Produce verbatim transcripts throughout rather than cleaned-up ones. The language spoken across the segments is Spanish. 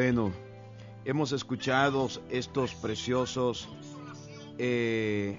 Bueno, hemos escuchado estos preciosos eh,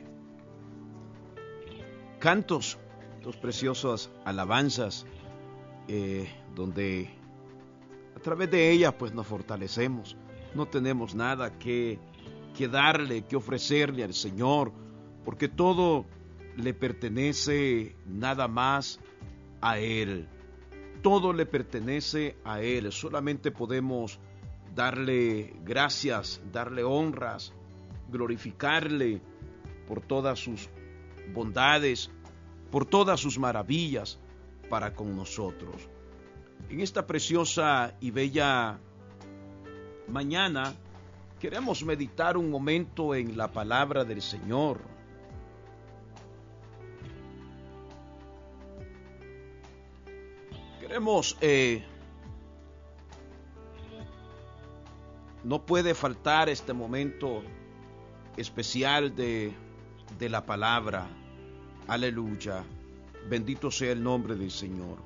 cantos, estos preciosas alabanzas, eh, donde a través de ellas pues nos fortalecemos. No tenemos nada que, que darle, que ofrecerle al Señor, porque todo le pertenece nada más a Él. Todo le pertenece a Él. Solamente podemos darle gracias, darle honras, glorificarle por todas sus bondades, por todas sus maravillas para con nosotros. En esta preciosa y bella mañana queremos meditar un momento en la palabra del Señor. Queremos, eh, no puede faltar este momento especial de, de la palabra. Aleluya, bendito sea el nombre del Señor.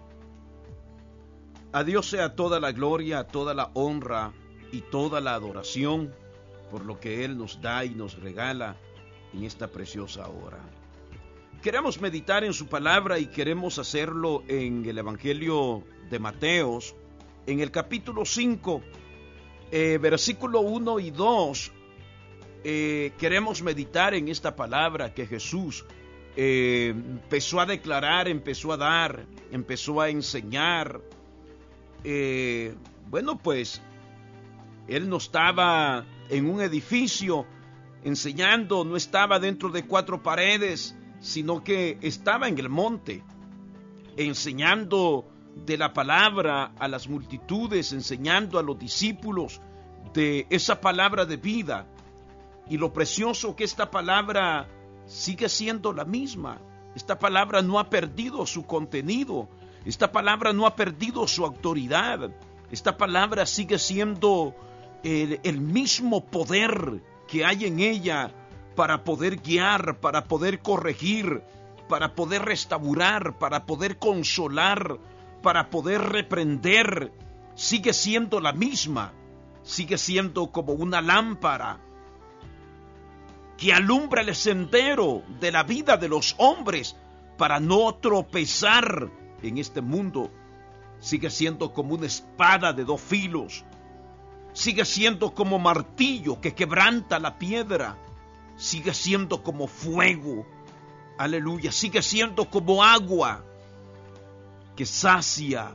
A Dios sea toda la gloria, toda la honra y toda la adoración por lo que Él nos da y nos regala en esta preciosa hora. Queremos meditar en su palabra y queremos hacerlo en el Evangelio de Mateos, en el capítulo cinco, eh, versículo uno y dos. Eh, queremos meditar en esta palabra que Jesús eh, empezó a declarar, empezó a dar, empezó a enseñar. Eh, bueno, pues Él no estaba en un edificio enseñando, no estaba dentro de cuatro paredes, sino que estaba en el monte, enseñando de la palabra a las multitudes, enseñando a los discípulos de esa palabra de vida. Y lo precioso que esta palabra sigue siendo la misma. Esta palabra no ha perdido su contenido. Esta palabra no ha perdido su autoridad. Esta palabra sigue siendo el, el mismo poder que hay en ella para poder guiar, para poder corregir, para poder restaurar, para poder consolar, para poder reprender. Sigue siendo la misma, sigue siendo como una lámpara que alumbra el sendero de la vida de los hombres para no tropezar en este mundo. Sigue siendo como una espada de dos filos, sigue siendo como martillo que quebranta la piedra, sigue siendo como fuego, aleluya, sigue siendo como agua que sacia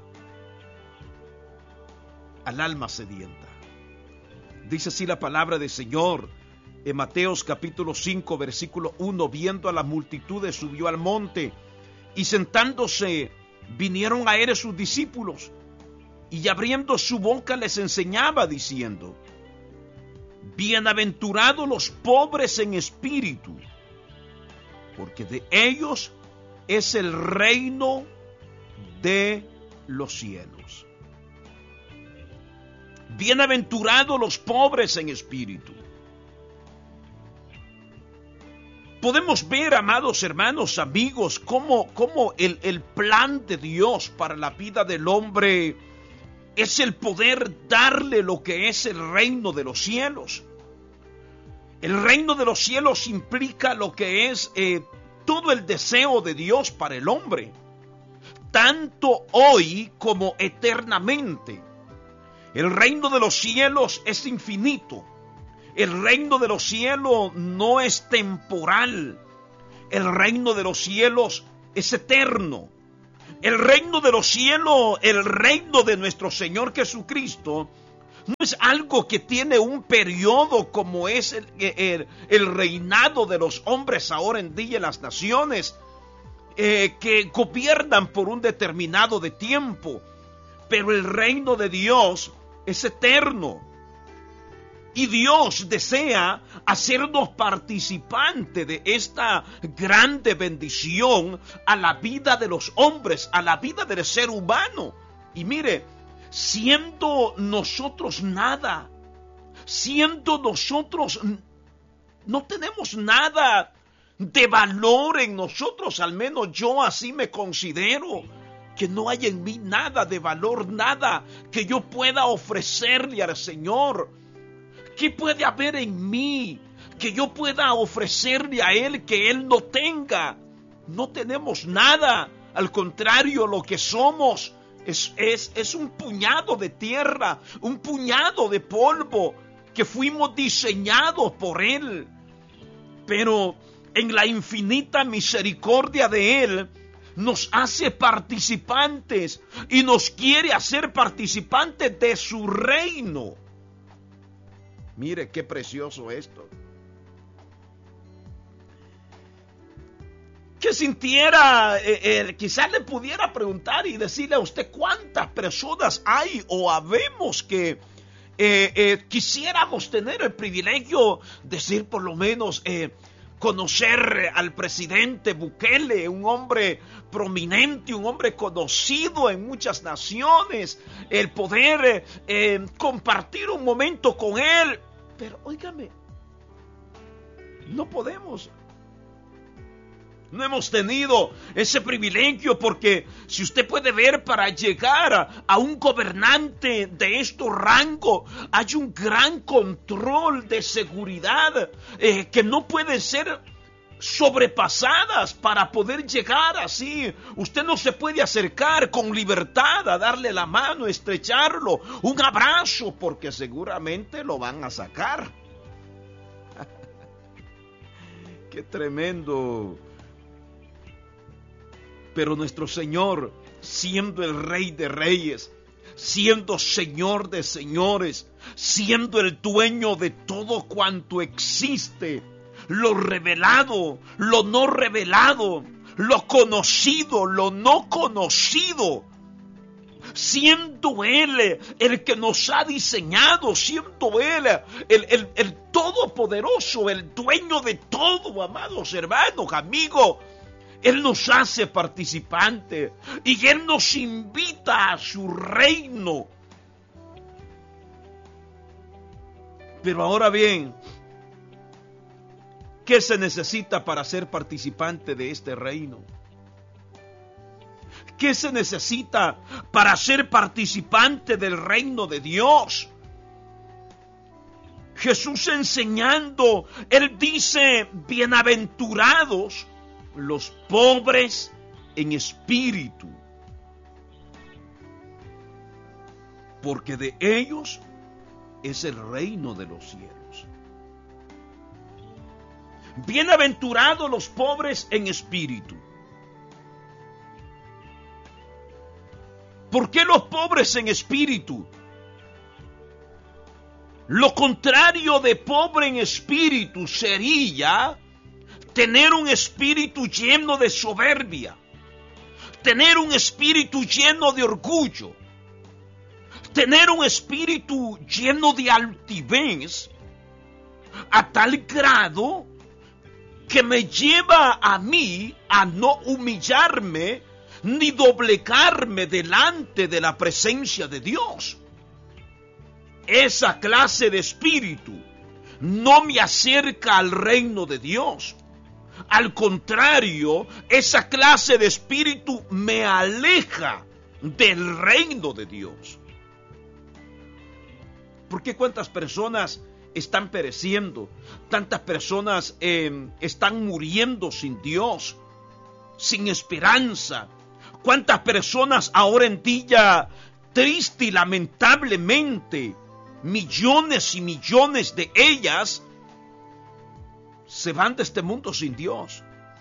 al alma sedienta. Dice así la palabra del Señor en Mateos capítulo cinco, versículo uno: viendo a las multitudes, subió al monte, y sentándose, vinieron a él sus discípulos, y abriendo su boca les enseñaba, diciendo: bienaventurados los pobres en espíritu, porque de ellos es el reino de los cielos. Bienaventurados los pobres en espíritu. Podemos ver, amados hermanos, amigos, cómo, cómo el, el plan de Dios para la vida del hombre es el poder darle lo que es el reino de los cielos. El reino de los cielos implica lo que es eh, todo el deseo de Dios para el hombre, tanto hoy como eternamente. El reino de los cielos es infinito. El reino de los cielos no es temporal. El reino de los cielos es eterno. El reino de los cielos, el reino de nuestro Señor Jesucristo, no es algo que tiene un periodo como es el, el, el reinado de los hombres ahora en día en las naciones, eh, que gobiernan por un determinado de tiempo. Pero el reino de Dios es eterno. Y Dios desea hacernos participantes de esta grande bendición a la vida de los hombres, a la vida del ser humano. Y mire, siendo nosotros nada, siendo nosotros, no tenemos nada de valor en nosotros, al menos yo así me considero. que no hay en mí nada de valor, nada que yo pueda ofrecerle al Señor. ¿Qué puede haber en mí que yo pueda ofrecerle a Él que Él no tenga? No tenemos nada. Al contrario, lo que somos es, es, es un puñado de tierra, un puñado de polvo que fuimos diseñados por Él. Pero en la infinita misericordia de Él, nos hace participantes y nos quiere hacer participantes de su reino. Mire qué precioso esto. Que sintiera, eh, eh, quizás le pudiera preguntar y decirle a usted cuántas personas hay o habemos que eh, eh, quisiéramos tener el privilegio de ser por lo menos eh, conocer al presidente Bukele, un hombre prominente, un hombre conocido en muchas naciones, el poder eh, eh, compartir un momento con él. Pero óigame, no podemos. No hemos tenido ese privilegio porque si usted puede ver, para llegar a, a un gobernante de este rango hay un gran control de seguridad eh, que no puede ser sobrepasadas para poder llegar así. Usted no se puede acercar con libertad a darle la mano, estrecharlo, un abrazo, porque seguramente lo van a sacar. Qué tremendo. Pero nuestro Señor, siendo el Rey de Reyes, siendo Señor de Señores, siendo el dueño de todo cuanto existe, lo revelado, lo no revelado, lo conocido, lo no conocido, siendo Él el que nos ha diseñado, siendo Él el, el, el todopoderoso, el dueño de todo, amados hermanos, amigos, Él nos hace participantes y Él nos invita a su reino. Pero ahora bien, ¿qué se necesita para ser participante de este reino? ¿Qué se necesita para ser participante del reino de Dios? Jesús enseñando, Él dice, bienaventurados los pobres en espíritu, porque de ellos es el reino de los cielos. Bienaventurados los pobres en espíritu. ¿Por qué los pobres en espíritu? Lo contrario de pobre en espíritu sería tener un espíritu lleno de soberbia, tener un espíritu lleno de orgullo, tener un espíritu lleno de altivez, a tal grado que me lleva a mí a no humillarme ni doblegarme delante de la presencia de Dios. Esa clase de espíritu no me acerca al reino de Dios. Al contrario, esa clase de espíritu me aleja del reino de Dios. ¿Por qué cuántas personas están pereciendo? Tantas personas eh, están muriendo sin Dios, sin esperanza. ¿Cuántas personas ahora en día, triste y lamentablemente, millones y millones de ellas, se van de este mundo sin Dios?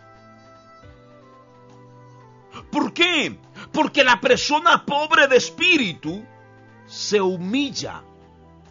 ¿Por qué? Porque la persona pobre de espíritu se humilla